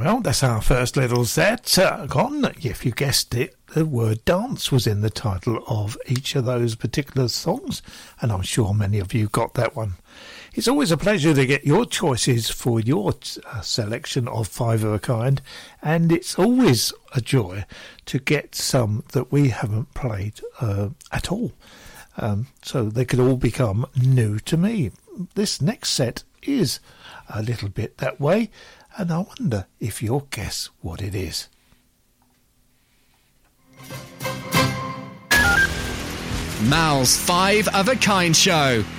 Well, that's our first little set gone. If you guessed it, the word dance was in the title of each of those particular songs, and I'm sure many of you got that one. It's always a pleasure to get your choices for your selection of Five of a Kind, and it's always a joy to get some that we haven't played at all. So they could all become new to me. This next set is a little bit that way, and I wonder if you'll guess what it is. Mal's Five of a Kind show